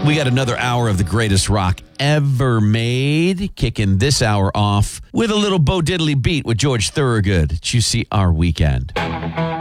We got another hour of the greatest rock ever made, kicking this hour off with a little Bo Diddley beat with George Thorogood. It's UCR Weekend.